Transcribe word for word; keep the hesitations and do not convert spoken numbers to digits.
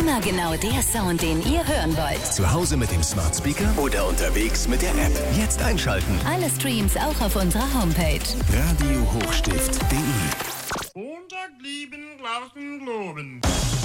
Immer genau der Sound, den ihr hören wollt. Zu Hause mit dem Smart Speaker oder unterwegs mit der App. Jetzt einschalten. Alle Streams auch auf unserer Homepage. radio hochstift punkt de Montag lieben, draußen globen.